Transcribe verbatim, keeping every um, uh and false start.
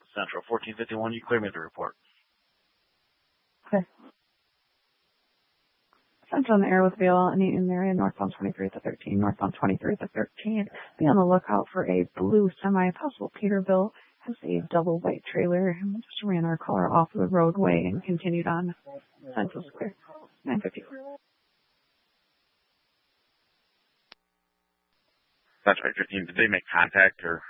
Central. fourteen fifty-one, you clear me to report. Okay. Central on the air with Vale and Eaton area, northbound twenty-three at the thirteen, northbound twenty-three at the thirteen. Be on the lookout for a blue semi, possible Peterbilt. Has a double white trailer and just ran our car off the roadway and continued on. Central's clear. nine fifty-four. That's right, fifteen. Did they make contact or